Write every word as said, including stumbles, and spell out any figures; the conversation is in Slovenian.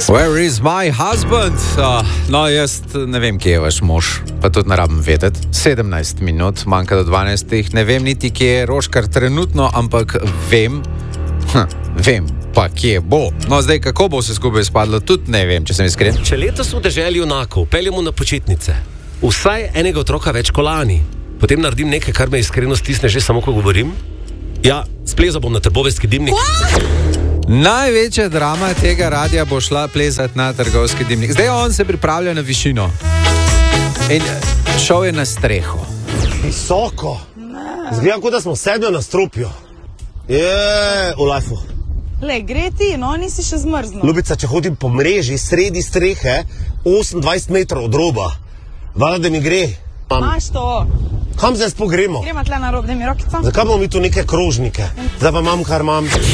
Where is my husband? Uh, no, jaz ne vem, kje je vaš mož, pa tudi ne rabim vedeti. sedemnajst minut, manjka do dvanajstih, ne vem niti, kje je Roškar trenutno, ampak vem, hm, vem, pa kje bo. No, zdaj, kako bo se skupaj spadlo, tudi ne vem, če sem iskren. Če letos v deželi junakov peljemo na počitnice, vsaj enega otroka več kolani, potem naredim nekaj, kar me iskreno stisne že samo, ko govorim. Ja, splezal bom na trboveljski dimnik. Največja drama tega radia bo šla plezati na trgovski dimnik. Zdaj on se pripravlja na višino. In šel je na streho. Visoko. Zgledam, kot da smo sedli na strupju. Je, v lajfu. Le, gre ti, no, nisi še zmrznil. Ljubica, če hodim po mreži sredi strehe, osemindvajset metrov od roba, valjda, da mi gre. Maš to. Kam zdaj spogremo? Gremo tle na rob, daj mi rokico. Zakaj bomo mi tu neke krožnike? Zdaj pa imam, kar imam.